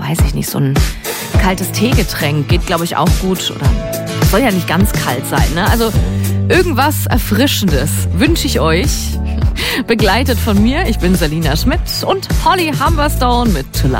weiß ich nicht, so ein kaltes Teegetränk geht, glaube ich, auch gut. Oder soll ja nicht ganz kalt sein, ne? Also irgendwas Erfrischendes wünsche ich euch. Begleitet von mir, ich bin Selina Schmidt und Holly Humberstone mit To Love